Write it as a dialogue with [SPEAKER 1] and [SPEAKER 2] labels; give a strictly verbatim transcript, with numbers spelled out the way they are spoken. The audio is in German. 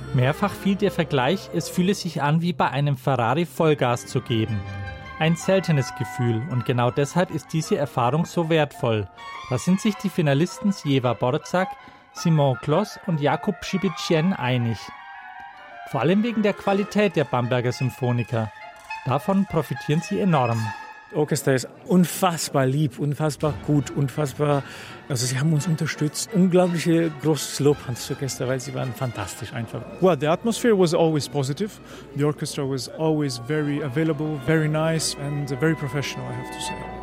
[SPEAKER 1] Mehrfach fiel der Vergleich, es fühle sich an, wie bei einem Ferrari Vollgas zu geben. Ein seltenes Gefühl und genau deshalb ist diese Erfahrung so wertvoll. Da sind sich die Finalisten Sjeva Borzák, Simon Klos und Jakub Przybytschien einig. Vor allem wegen der Qualität der Bamberger Symphoniker. Davon profitieren sie enorm.
[SPEAKER 2] Das Orchester ist unfassbar lieb, unfassbar gut, unfassbar. Also sie haben uns unterstützt. Unglaubliche großes Lob an das Orchester, weil sie waren fantastisch einfach.
[SPEAKER 3] Well, the atmosphere was always positive. The orchestra was always very available, very nice and very professional, I have to say.